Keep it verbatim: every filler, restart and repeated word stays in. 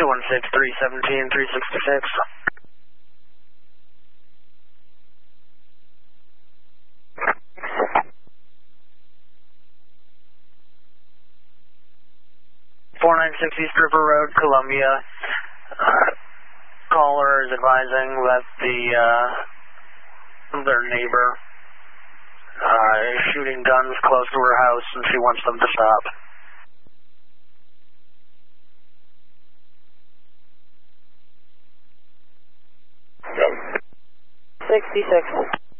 two one six, three seventeen, three sixty-six. four nine six East River Road, Columbia. Uh, caller is advising that the, uh, their neighbor uh, is shooting guns close to her house and she wants them to stop. sixty-six.